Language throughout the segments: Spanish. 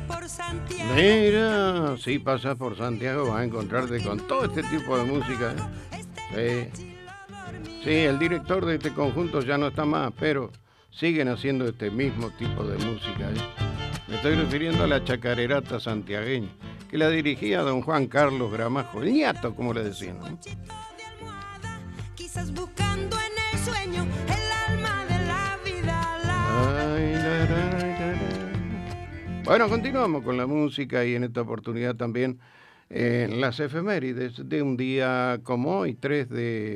Mira, si pasas por Santiago vas a encontrarte con todo este tipo de música. Sí, sí, el director de este conjunto ya no está más, pero siguen haciendo este mismo tipo de música. Me estoy refiriendo a la chacarerata santiagueña, que la dirigía don Juan Carlos Gramajo, el ñato, como le decían, ¿no? Quizás buscando en el sueño el alma de la vida. Bueno, continuamos con la música y en esta oportunidad también las efemérides de un día como hoy, 3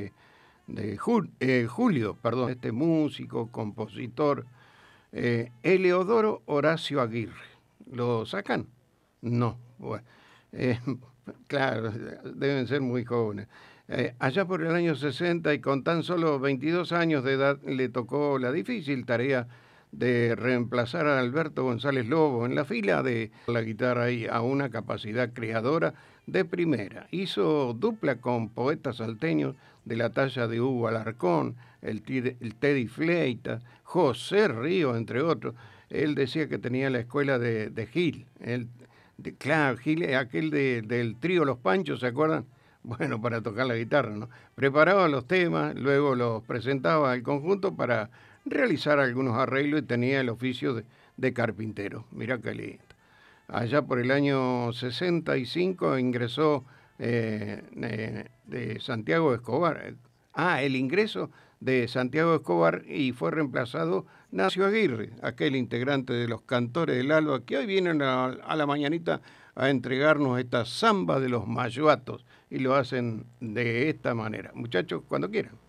de julio, perdón, este músico, compositor, Eleodoro Horacio Aguirre. ¿Lo sacan? No, bueno, eh, claro, deben ser muy jóvenes. Allá por el año 60 y con tan solo 22 años de edad le tocó la difícil tarea de reemplazar a Alberto González Lobo en la fila de la guitarra y a una capacidad creadora de primera. Hizo dupla con poetas salteños de la talla de Hugo Alarcón, el Teddy Fleitas, José Río, entre otros. Él decía que tenía la escuela de Gil. Claro, Gil es aquel del trío Los Panchos, ¿se acuerdan? Bueno, para tocar la guitarra, ¿no? Preparaba los temas, luego los presentaba al conjunto para realizar algunos arreglos y tenía el oficio de carpintero. Mirá qué lindo. Allá por el año 65 ingresó de Santiago Escobar. El ingreso de Santiago Escobar y fue reemplazado Nacio Aguirre, aquel integrante de los Cantores del Alba, que hoy vienen a la mañanita a entregarnos esta samba de los mayuatos y lo hacen de esta manera. Muchachos, cuando quieran.